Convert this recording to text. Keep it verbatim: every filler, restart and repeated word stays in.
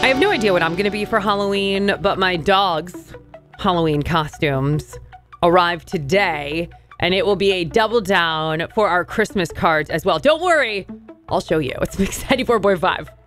I have no idea what I'm going to be for Halloween, but my dog's Halloween costumes arrive today, and it will be a double down for our Christmas cards as well. Don't worry, I'll show you. It's Mix ninety-four point five.